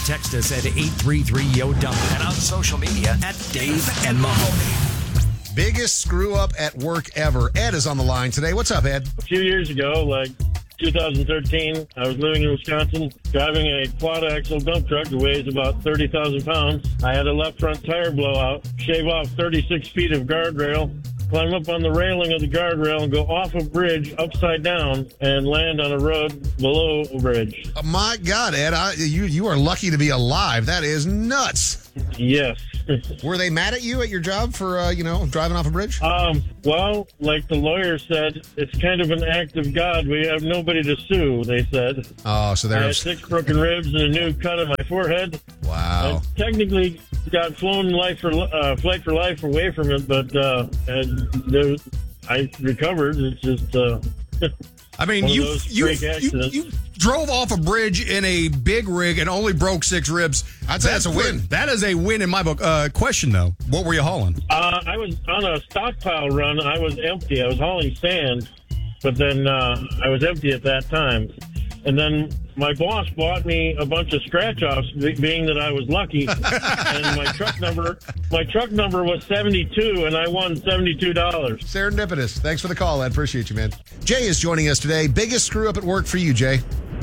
text us at 833-YO-DUMP and on social media at Dave and Mahoney. Biggest screw up at work ever. Ed is on the line today. What's up, Ed? A few years ago, like 2013, I was living in Wisconsin, driving a quad axle dump truck that weighs about 30,000 pounds. I had a left front tire blowout, shave off 36 feet of guardrail, climb up on the railing of the guardrail and go off a bridge upside down and land on a road below a bridge. Oh, my God, Ed, you are lucky to be alive. That is nuts. Yes. Were they mad at you at your job for, driving off a bridge? Well, like the lawyer said, it's kind of an act of God. We have nobody to sue, they said. Oh, so I had 6 broken ribs and a new cut on my forehead. Wow. I technically got flown flight for life away from it, but I recovered. It's just... I mean, you drove off a bridge in a big rig and only broke 6 ribs. I'd say that's a win. That is a win in my book. Question, though. What were you hauling? I was on a stockpile run. I was empty. I was hauling sand, but then I was empty at that time. And then my boss bought me a bunch of scratch-offs, being that I was lucky. And my truck number was 72, and I won $72. Serendipitous. Thanks for the call, Ed. Appreciate you, man. Jay is joining us today. Biggest screw up at work for you, Jay?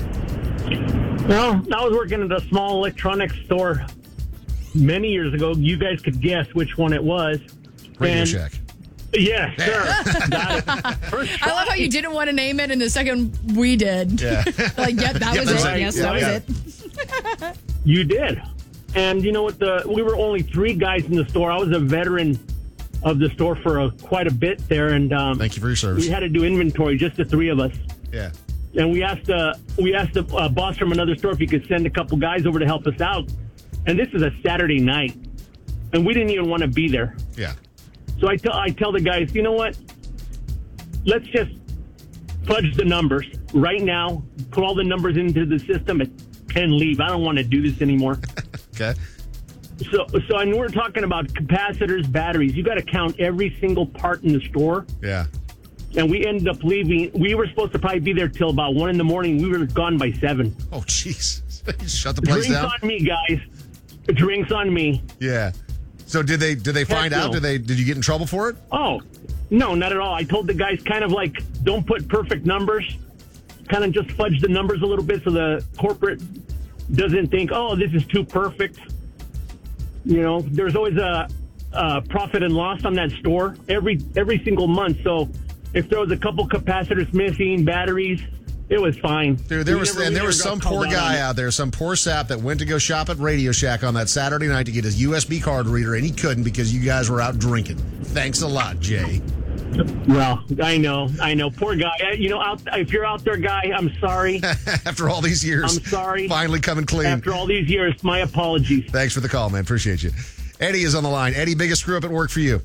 Well, I was working at a small electronics store many years ago. You guys could guess which one it was. Radio Shack. Yeah, sure. I love how you didn't want to name it, and the second we did. Yeah. Like, yep, that was it. Right. Yes, Yeah, that was it. You did. And you know what? We were only 3 guys in the store. I was a veteran of the store for quite a bit there. And thank you for your service. We had to do inventory, just the 3 of us. Yeah. And we asked the boss from another store if he could send a couple guys over to help us out. And this is a Saturday night. And we didn't even want to be there. Yeah. So I tell the guys, you know what? Let's just fudge the numbers right now. Put all the numbers into the system and leave. I don't want to do this anymore. Okay. So and we're talking about capacitors, batteries. You got to count every single part in the store. Yeah. And we ended up leaving. We were supposed to probably be there till about 1 a.m. We were gone by 7. Oh, jeez. Shut the place down. Drinks on me, guys. Drinks on me. Yeah. So did they find out? No. Did you get in trouble for it? Oh, no, not at all. I told the guys kind of like, don't put perfect numbers. Kind of just fudge the numbers a little bit so the corporate doesn't think, oh, this is too perfect. You know, there's always a profit and loss on that store every single month. So if there was a couple capacitors missing, batteries, it was fine. Dude, there was some poor guy out there, some poor sap that went to go shop at Radio Shack on that Saturday night to get his USB card reader, and he couldn't because you guys were out drinking. Thanks a lot, Jay. Well, I know. Poor guy. If you're out there, guy, I'm sorry. After all these years. I'm sorry. Finally coming clean. After all these years, my apologies. Thanks for the call, man. Appreciate you. Eddie is on the line. Eddie, biggest screw up at work for you?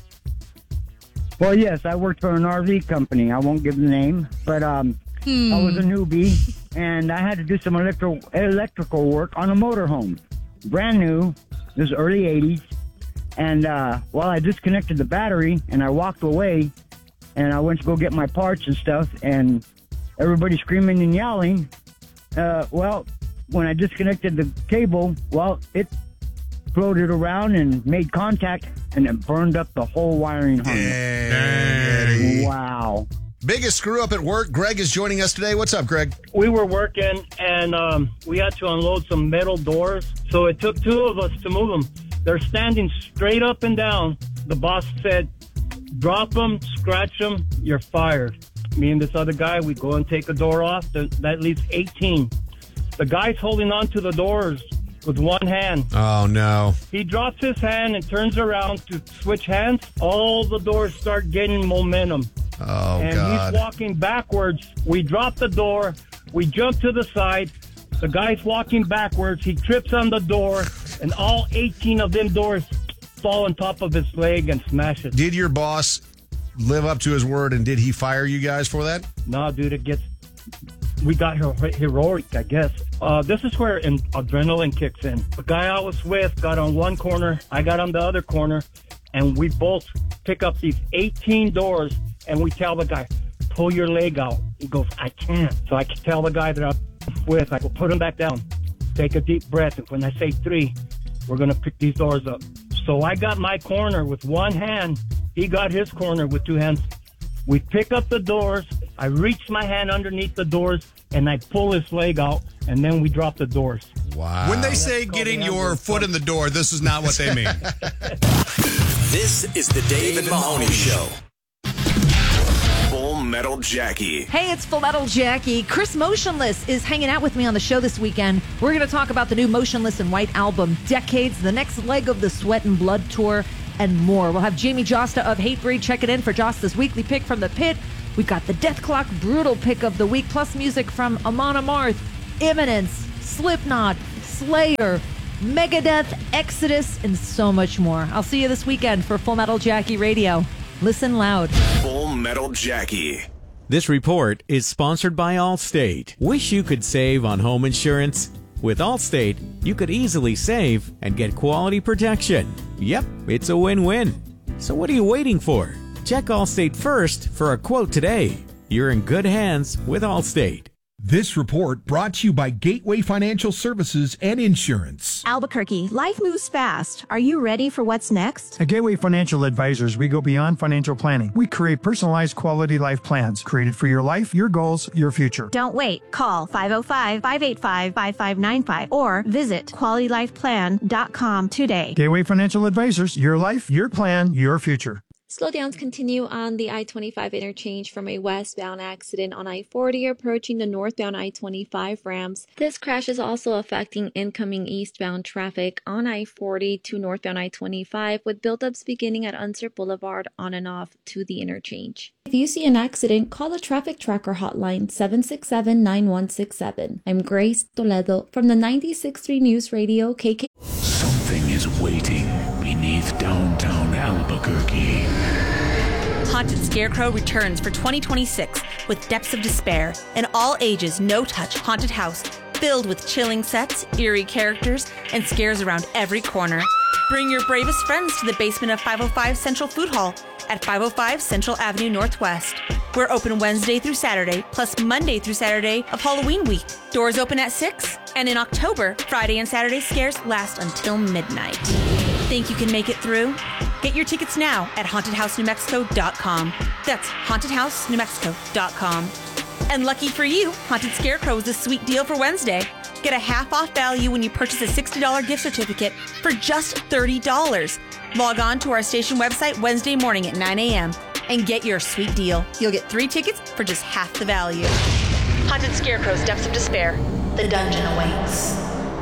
Well, yes, I worked for an RV company. I won't give the name, but I was a newbie, and I had to do some electrical work on a motorhome. Brand new. This was early 80s. And, I disconnected the battery, and I walked away, and I went to go get my parts and stuff, and everybody screaming and yelling. When I disconnected the cable, it floated around and made contact, and it burned up the whole wiring harness. Wow. Biggest screw up at work. Greg is joining us today. What's up, Greg? We were working, and we had to unload some metal doors, so it took 2 of us to move them. They're standing straight up and down. The boss said, drop them, scratch them, you're fired. Me and this other guy, we go and take a door off. That leaves 18. The guy's holding on to the doors with one hand. Oh, no. He drops his hand and turns around to switch hands. All the doors start getting momentum. Oh, and God. He's walking backwards. We drop the door. We jump to the side. The guy's walking backwards. He trips on the door, and all 18 of them doors fall on top of his leg and smash it. Did your boss live up to his word, and did he fire you guys for that? No, dude, we got heroic, I guess. This is where adrenaline kicks in. The guy I was with got on one corner, I got on the other corner, and we both pick up these 18 doors, and we tell the guy, pull your leg out. He goes, I can't. So I can tell the guy that I'm with, I go, put him back down. take a deep breath. And when I say 3, we're going to pick these doors up. So I got my corner with one hand. He got his corner with 2 hands. We pick up the doors. I reach my hand underneath the doors, and I pull his leg out, and then we drop the doors. Wow. When they say getting your foot in the door, this is not what they mean. This is the Dave and Mahoney Show. Full Metal Jackie. Hey, it's Full Metal Jackie. Chris Motionless is hanging out with me on the show this weekend. We're going to talk about the new Motionless in White album, Decades, the next leg of the Sweat and Blood tour, and more. We'll have Jamie Josta of Hatebreed checking in for Josta's weekly pick from the pit. We've got the Death Clock Brutal pick of the week, plus music from Amon Amarth, Imminence, Slipknot, Slayer, Megadeth, Exodus, and so much more. I'll see you this weekend for Full Metal Jackie Radio. Listen loud. Full Metal Jackie. This report is sponsored by Allstate. Wish you could save on home insurance? With Allstate, you could easily save and get quality protection. Yep, it's a win-win. So what are you waiting for? Check Allstate first for a quote today. You're in good hands with Allstate. This report brought to you by Gateway Financial Services and Insurance. Albuquerque, life moves fast. Are you ready for what's next? At Gateway Financial Advisors, we go beyond financial planning. We create personalized quality life plans created for your life, your goals, your future. Don't wait. Call 505-585-5595 or visit QualityLifePlan.com today. Gateway Financial Advisors, your life, your plan, your future. Slowdowns continue on the I-25 interchange from a westbound accident on I-40 approaching the northbound I-25 ramps. This crash is also affecting incoming eastbound traffic on I-40 to northbound I-25 with buildups beginning at Unser Boulevard on and off to the interchange. If you see an accident, call the Traffic Tracker hotline 767-9167. I'm Grace Toledo from the 96.3 News Radio KK. Something is waiting beneath downtown Albuquerque. Haunted Scarecrow returns for 2026 with Depths of Despair, an all-ages, no-touch haunted house filled with chilling sets, eerie characters, and scares around every corner. Bring your bravest friends to the basement of 505 Central Food Hall at 505 Central Avenue Northwest. We're open Wednesday through Saturday, plus Monday through Saturday of Halloween week. Doors open at 6, and in October, Friday and Saturday scares last until midnight. Think you can make it through? Get your tickets now at HauntedHouseNewMexico.com. That's HauntedHouseNewMexico.com. And lucky for you, Haunted Scarecrow is a sweet deal for Wednesday. Get a half-off value when you purchase a $60 gift certificate for just $30. Log on to our station website Wednesday morning at 9 a.m. and get your sweet deal. You'll get 3 tickets for just half the value. Haunted Scarecrow's Depths of Despair. The dungeon awaits.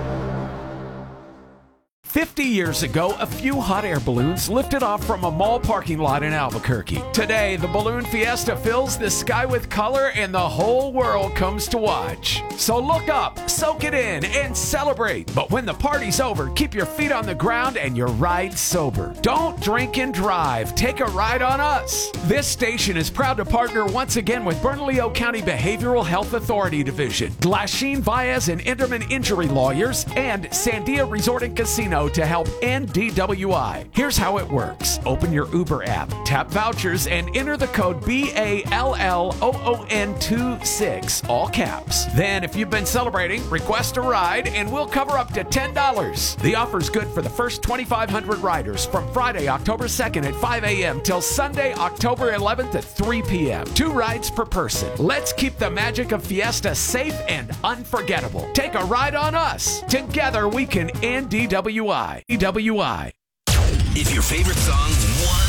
50 years ago, a few hot air balloons lifted off from a mall parking lot in Albuquerque. Today, the Balloon Fiesta fills the sky with color and the whole world comes to watch. So look up, soak it in, and celebrate. But when the party's over, keep your feet on the ground and your ride sober. Don't drink and drive. Take a ride on us. This station is proud to partner once again with Bernalillo County Behavioral Health Authority Division, Glasheen, Baez, and Enderman Injury Lawyers, and Sandia Resort and Casino to help end DWI. Here's how it works. Open your Uber app, tap vouchers, and enter the code BALLOON26, all caps. Then, if you've been celebrating, request a ride, and we'll cover up to $10. The offer's good for the first 2,500 riders from Friday, October 2nd at 5 a.m. till Sunday, October 11th at 3 p.m. 2 rides per person. Let's keep the magic of Fiesta safe and unforgettable. Take a ride on us. Together, we can end DWI. DWI. If your favorite song won